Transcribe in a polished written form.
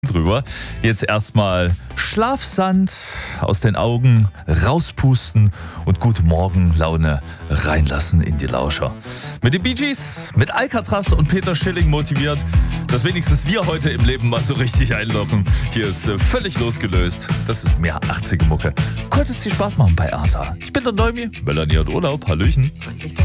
drüber. Jetzt erstmal Schlafsand aus den Augen rauspusten und gute Morgenlaune reinlassen in die Lauscher. Mit den Bee Gees, mit Alcatraz und Peter Schilling motiviert, dass wenigstens wir heute im Leben mal so richtig einlocken. Hier ist völlig losgelöst. Das ist mehr 80er Mucke. Konnte es dir Spaß machen bei ASA. Ich bin der Neumi, Melanie hat Urlaub. Hallöchen.